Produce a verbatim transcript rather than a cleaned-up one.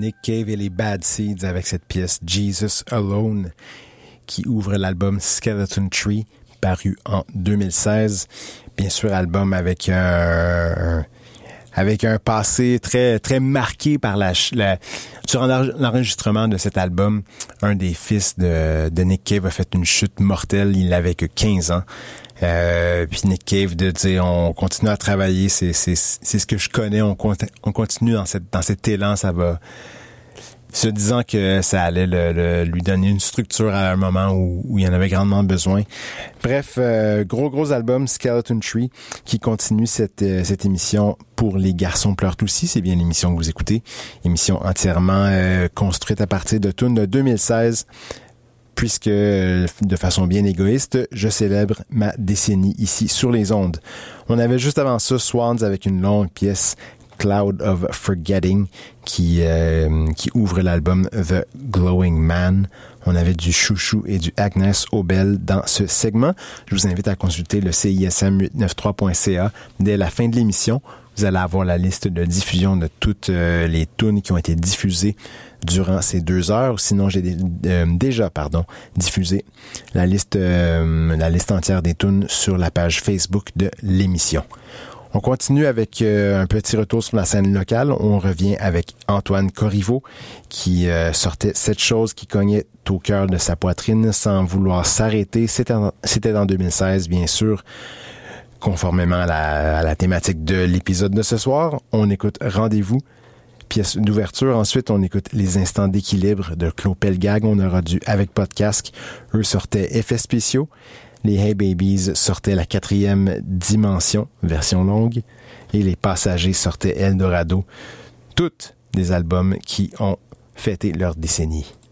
Nick Cave et les Bad Seeds avec cette pièce Jesus Alone qui ouvre l'album Skeleton Tree paru en deux mille seize. Bien sûr, album avec un, avec un passé très très marqué par la, la durant l'enregistrement de cet album, un des fils de, de Nick Cave a fait une chute mortelle, il n'avait que quinze ans. Euh, puis Nick Cave de dire on continue à travailler, c'est c'est c'est ce que je connais, on on continue dans cette dans cet élan, ça va, se disant que ça allait le, le, lui donner une structure à un moment où, où il y en avait grandement besoin. Bref, euh, gros gros album Skeleton Tree qui continue cette euh, cette émission Pour les garçons pleurent aussi, c'est bien l'émission que vous écoutez, émission entièrement euh, construite à partir de tunes de deux mille seize. Puisque, de façon bien égoïste, je célèbre ma décennie ici sur les ondes. On avait juste avant ça Swans avec une longue pièce Cloud of Forgetting qui euh, qui ouvre l'album The Glowing Man. On avait du Chouchou et du Agnès Obel dans ce segment. Je vous invite à consulter le C I S M huit cent quatre-vingt-treize point C A dès la fin de l'émission. Vous allez avoir la liste de diffusion de toutes euh, les tunes qui ont été diffusées durant ces deux heures. Sinon, j'ai dé- euh, déjà, pardon, diffusé la liste, euh, la liste entière des tunes sur la page Facebook de l'émission. On continue avec euh, un petit retour sur la scène locale. On revient avec Antoine Corriveau qui euh, sortait Cette chose qui cognait au cœur de sa poitrine sans vouloir s'arrêter. C'était en, c'était en deux mille seize, bien sûr. Conformément à la, à la thématique de l'épisode de ce soir, on écoute Rendez-vous, pièce d'ouverture. Ensuite, on écoute Les instants d'équilibre de Claude Pelgag. On aura du Avec Podcast. Eux sortaient Effets spéciaux. Les Hey Babies sortaient La quatrième dimension, version longue. Et Les Passagers sortaient Eldorado. Toutes des albums qui ont fêté leur décennie.